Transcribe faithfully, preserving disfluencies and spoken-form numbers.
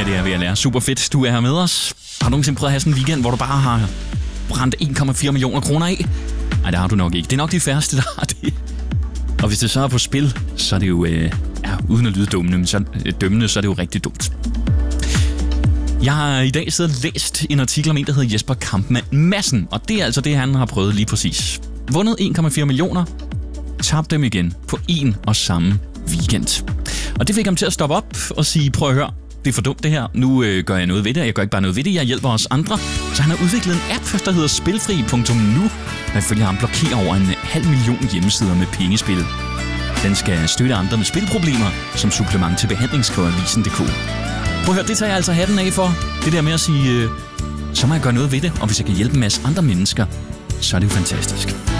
lærer ved at lære. Super fedt, du er her med os. Har du nogensinde prøvet at have sådan en weekend, hvor du bare har brændt en komma fire millioner kroner af? Nej, det har du nok ikke. Det er nok de færreste, der har det. Og hvis det så er på spil, så er det jo, øh, ja, uden at lyde dømmende, men så, øh, dømmende, så er det jo rigtig dumt. Jeg har i dag siddet og læst en artikel om en, der hedder Jesper Kampmann Madsen, og det er altså det, han har prøvet lige præcis. Vundet en komma fire millioner, tabte dem igen på en og samme weekend. Og det fik ham til at stoppe op og sige, prøv at høre, det er for dumt det her, nu øh, gør jeg noget ved det, jeg gør ikke bare noget ved det, jeg hjælper os andre. Så han har udviklet en app, der hedder spilfri punktum nu, der ifølge ham blokerer over en halv million hjemmesider med pengespil. Den skal støtte andre med spilproblemer som supplement til behandling, skriver avisen punktum d k. Prøv at høre, det tager jeg altså hatten af for. Det der med at sige, øh, så må jeg gøre noget ved det, og hvis jeg kan hjælpe en masse andre mennesker, så er det jo fantastisk.